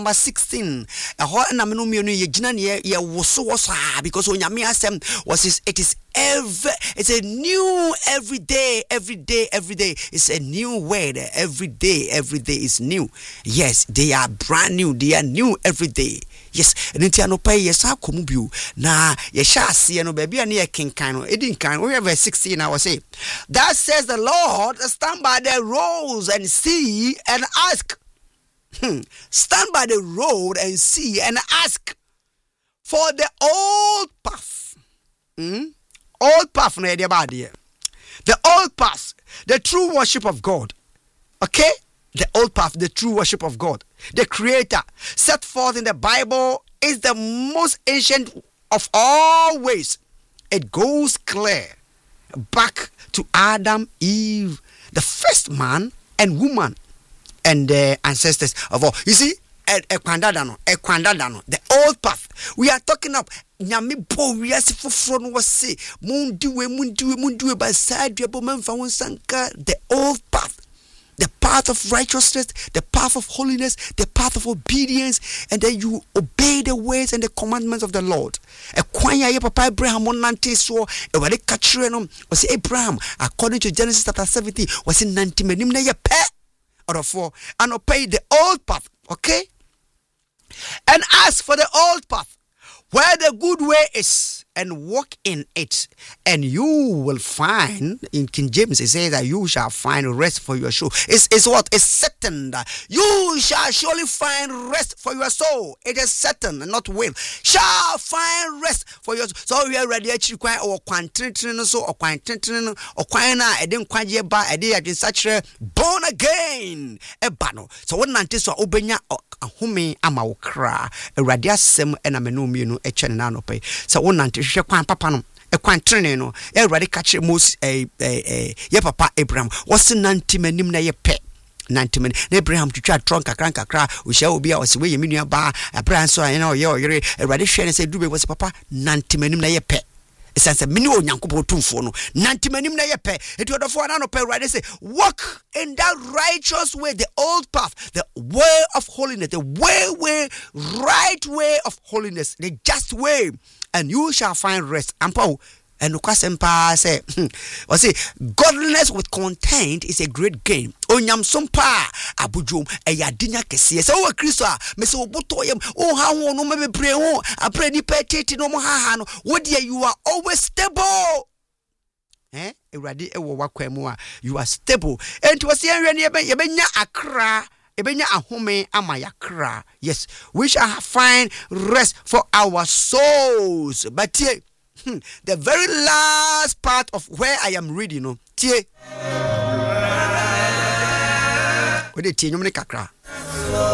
number 16. A ho na me no me no ye gina ne ye woso woso because onyame asem it is it's a new every day. It's a new word every day is new. Yes, they are brand new, they are new every day. Yes, and enti anopa yes akomu biu na ye sha ase no baby na ye kenkan no edin kan we verse 16 I was say that says the Lord, stand by the roads and see and ask. Stand by the road and see and ask for the old path. Old path no dey bad here. The old path, the true worship of God. Okay? The old path, the true worship of God. The Creator set forth in the Bible is the most ancient of all ways. It goes clear back to Adam, Eve, the first man and woman, and the ancestors of all. You see, the old path. We are talking of nyame po wiase foforo no was say mundiwe by side the old path. The path of righteousness, the path of holiness, the path of obedience, and then you obey the ways and the commandments of the Lord. Papa Abraham so was Abraham according to Genesis chapter 17 was in 90 menim na ye pe out of 4 and obey the old path, okay? And ask for the old path where the good way is, and walk in it, and you will find. In King James it says that you shall find rest for your soul. It's what? It's certain that you shall surely find rest for your soul. It is certain, not will. Shall find rest for your soul. So we are ready to require or quantity so or quantity or quina. I didn't quite yet buy a day against such a born again a bano. So what nantis or obenya or humi amaukra a radiasem and a menumino a chenano pay. So one nantis. Papa no e kwantrene no e ready catch most ye papa Abraham was 90 manim na ye pe 90 men Abraham to try trunk kakra we shall be our way yeminu ba Abraham so you know ye ready share and say dube was papa 90 manim na ye pe esanse mini onyankopon tumfo no 90 manim na ye pe eti odofo na no pe ready say walk in that righteous way, the old path, the way of holiness, the right way of holiness, the just way, and you shall find rest. Ampo and Lukasempa say, or say, godliness with content is a great game. Onyam sompa abujum e yadinya kese. So we Kristo me se obotoyem o ha ho no me pray ho apre ni petete no mo ha no. What you are always stable. Ewrade ewo wakwemu a you are stable. And was here ye benya akra. Ebenya ahome amayakra. Yes, we shall find rest for our souls. But the very last part of where I am reading, tie. What they tie kakra.